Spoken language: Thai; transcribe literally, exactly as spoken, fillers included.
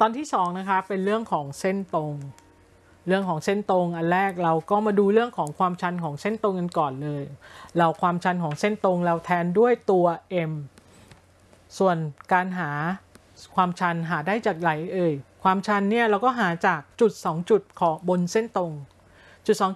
อนที่สองนะคะเป็นเรื่องของเส้นตรงเรื่องของเส้นตรงอันแรกเราก็มาดูเรื่องของความชันของเส้นตรงกันก่อนเลยเราความชันของเส้นตรงเราแทนด้วยตัว m ส่วนการหาความชันหาได้จากไหนเอ่ยความชันเนี่ยเราก็หาจากจุดสองจุดของบนเส้นตรงจุดสอง